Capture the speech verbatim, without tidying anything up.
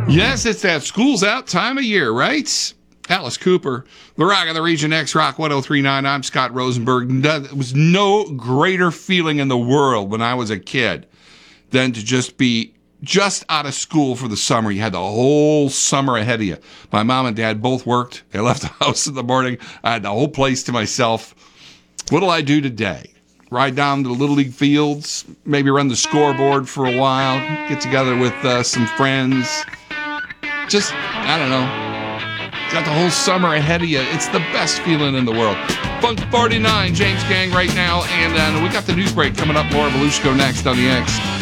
Yes, it's that school's out time of year, right? Alice Cooper, the Rock of the Region, X-Rock one oh three point nine. I'm Scott Rosenberg. There was no greater feeling in the world when I was a kid than to just be just out of school for the summer. You had the whole summer ahead of you. My mom and dad both worked. They left the house in the morning. I had the whole place to myself. What'll I do today? Ride down to the Little League fields, maybe run the scoreboard for a while, get together with uh, some friends. Just, I don't know. Got the whole summer ahead of you. It's the best feeling in the world. Funk forty-nine, James Gang right now. And uh, we got the news break coming up. Laura Belushko next on the X.